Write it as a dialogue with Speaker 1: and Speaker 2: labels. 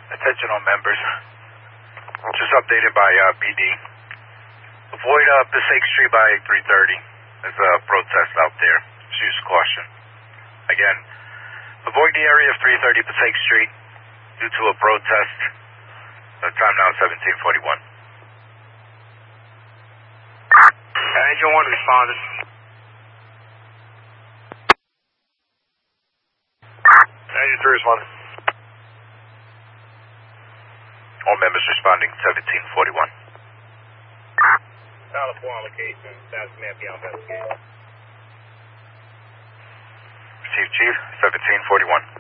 Speaker 1: Attention all members. Just updated by BD. Avoid Passaic Street by 3:30. There's a protest out there. Just use caution. Again, avoid the area of 330 Passaic Street due to a protest. The time now is 17:41.
Speaker 2: Angel 1 responded.
Speaker 3: Angel 3 responded.
Speaker 1: All members responding 17:41.
Speaker 2: Solid 4 on location. Status may be on investigation.
Speaker 1: Received, Chief. 17:41.